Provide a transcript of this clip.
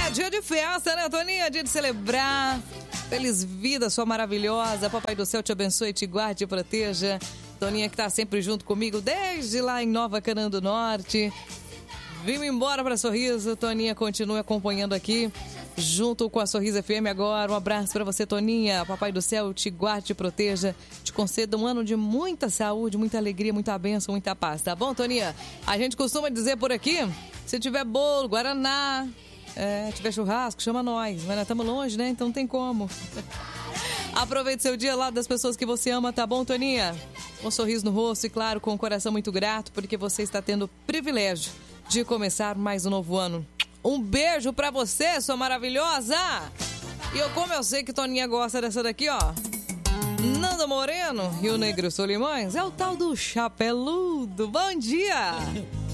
Dia de festa, né, Toninha? Dia de celebrar. Feliz vida, sua maravilhosa. Papai do céu te abençoe, te guarde e proteja. Toninha que tá sempre junto comigo desde lá em Nova Canaã do Norte. Vim embora para Sorriso. Toninha continua acompanhando aqui junto com a Sorriso FM agora. Um abraço para você, Toninha. Papai do céu te guarde, te proteja, te conceda um ano de muita saúde, muita alegria, muita bênção, muita paz, tá bom, Toninha? A gente costuma dizer por aqui, se tiver bolo, guaraná, tiver churrasco, chama nós. Mas nós estamos longe, né? Então não tem como. Aproveite seu dia lá das pessoas que você ama, tá bom, Toninha? Um sorriso no rosto e, claro, com um coração muito grato, porque você está tendo o privilégio de começar mais um novo ano. Um beijo pra você, sua maravilhosa! E como eu sei que Toninha gosta dessa daqui, ó. Nando Moreno e o Negro Solimões é o tal do Chapeludo. Bom dia!